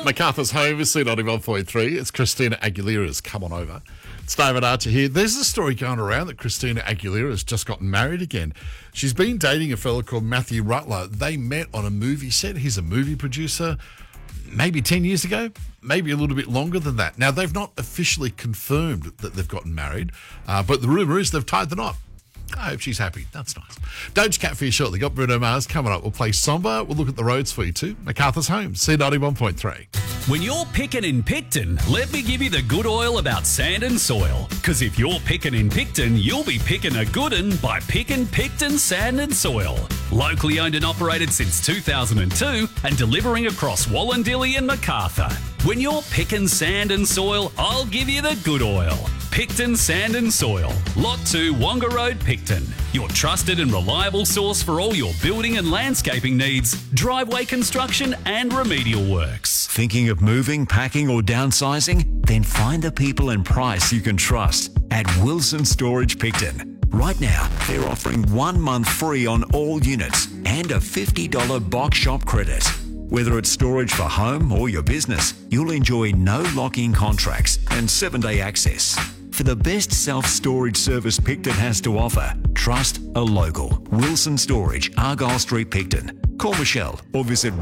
MacArthur's home is C91.3. It's Christina Aguilera's Come On Over. It's David Archer here. There's a story going around that Christina Aguilera has just gotten married again. She's been dating a fella called Matthew Rutler. They met on a movie set. He's a movie producer. Maybe 10 years ago, maybe a little bit longer than that. Now, they've not officially confirmed that they've gotten married, but the rumour is they've tied the knot. I hope she's happy. That's nice. Doja Cat for you shortly. Got Bruno Mars coming up. We'll play Somber. We'll look at the roads for you too. MacArthur's home, C91.3. When you're picking in Picton, let me give you the good oil about sand and soil. Because if you're picking in Picton, you'll be picking a good un by picking Picton Sand and Soil. Locally owned and operated since 2002 and delivering across Wallandilly and MacArthur. When you're picking sand and soil, I'll give you the good oil. Picton Sand and Soil, Lot 2, Wonga Road, Picton. Your trusted and reliable source for all your building and landscaping needs, driveway construction and remedial works. Thinking of moving, packing or downsizing? Then find the people and price you can trust at Wilson Storage Picton. Right now, they're offering 1 month free on all units and a $50 box shop credit. Whether it's storage for home or your business, you'll enjoy no lock-in contracts and 7-day access. For the best self-storage service Picton has to offer, trust a local. Wilson Storage, Argyle Street, Picton. Call Michelle or visit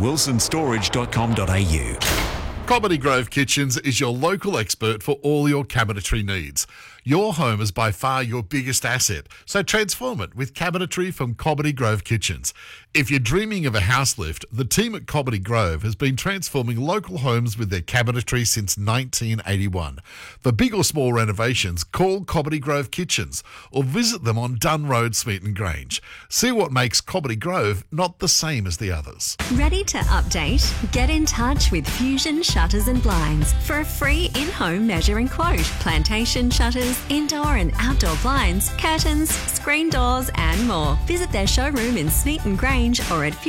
wilsonstorage.com.au. Comedy Grove Kitchens is your local expert for all your cabinetry needs. Your home is by far your biggest asset, so transform it with cabinetry from Comedy Grove Kitchens. If you're dreaming of a house lift, the team at Comedy Grove has been transforming local homes with their cabinetry since 1981. For big or small renovations, call Comedy Grove Kitchens or visit them on Dunn Road, Smeaton Grange. See what makes Comedy Grove not the same as the others. Ready to update? Get in touch with Fusion Shutters and Blinds for a free in-home measuring quote. Plantation shutters, indoor and outdoor blinds, curtains, screen doors and more. Visit their showroom in Smeaton Grange or at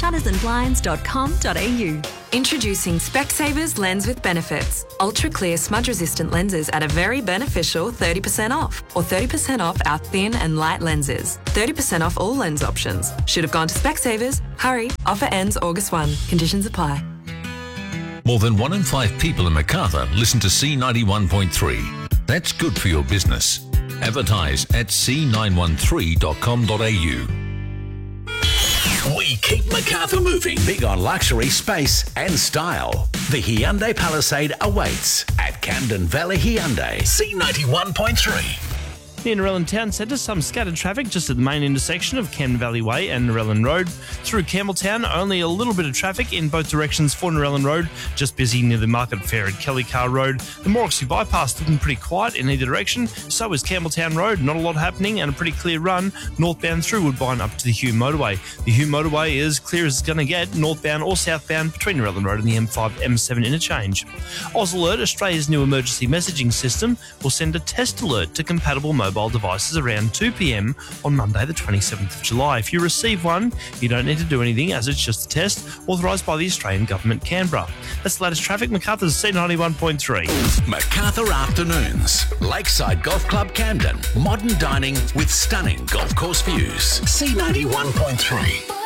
fusionshuttersandblinds.com.au. Introducing Specsavers Lens with Benefits. Ultra clear smudge resistant lenses at a very beneficial 30% off, or 30% off our thin and light lenses. 30% off all lens options. Should have gone to Specsavers. Hurry. Offer ends August 1. Conditions apply. More than 1 in 5 people in MacArthur listen to C91.3. That's good for your business. Advertise at c913.com.au. We keep MacArthur moving. Big on luxury, space and style. The Hyundai Palisade awaits at Camden Valley Hyundai. C91.3. Near Narellan Town Centre, some scattered traffic just at the main intersection of Camden Valley Way and Narellan Road. Through Campbelltown, only a little bit of traffic in both directions for Narellan Road, just busy near the Market Fair at Kelly Car Road. The Morrissey Bypass looking pretty quiet in either direction, so is Campbelltown Road. Not a lot happening and a pretty clear run northbound through Woodbine up to the Hume Motorway. The Hume Motorway is clear as it's going to get, northbound or southbound between Narellan Road and the M5-M7 interchange. Oz Alert, Australia's new emergency messaging system, will send a test alert to compatible mobile devices around 2 p.m. on Monday the 27th of July. If you receive one, you don't need to do anything as it's just a test authorised by the Australian Government, Canberra. That's the latest traffic. MacArthur's C91.3. MacArthur Afternoons. Lakeside Golf Club Camden. Modern dining with stunning golf course views. C91.3.